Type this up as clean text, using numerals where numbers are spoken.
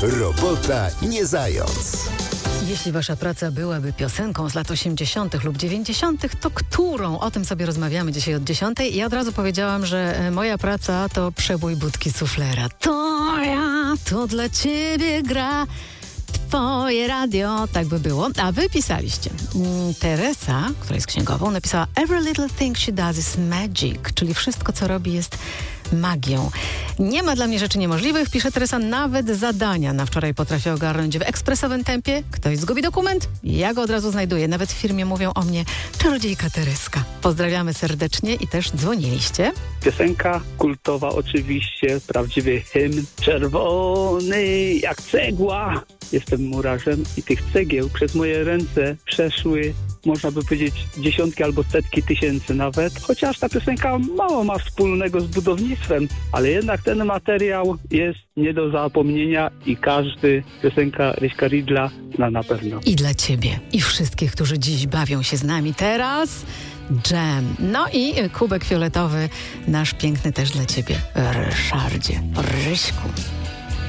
Robota nie zając. Jeśli wasza praca byłaby piosenką z lat 80. lub 90., to którą? O tym sobie rozmawiamy dzisiaj od 10. Ja od razu powiedziałam, że moja praca to przebój budki suflera. To dla ciebie gra twoje radio. Tak by było. A wy pisaliście. Teresa, która jest księgową, napisała Every little thing she does is magic, czyli wszystko, co robi, jest magią. Nie ma dla mnie rzeczy niemożliwych, pisze Teresa, nawet zadania na wczoraj potrafię ogarnąć w ekspresowym tempie. Ktoś zgubi dokument? Ja go od razu znajduję. Nawet w firmie mówią o mnie czarodziejka Tereska. Pozdrawiamy serdecznie i też dzwoniliście. Piosenka kultowa oczywiście, prawdziwy hymn. Czerwony jak cegła. Jestem murarzem i tych cegieł przez moje ręce przeszły, można by powiedzieć, dziesiątki albo setki tysięcy nawet. Chociaż ta piosenka mało ma wspólnego z budownictwem, ale jednak ten materiał jest nie do zapomnienia i każdy piosenka Ryśka Ridla zna na pewno. I dla ciebie, i wszystkich, którzy dziś bawią się z nami teraz. Jam. No i kubek fioletowy, nasz piękny też dla ciebie, Ryszardzie, Ryśku.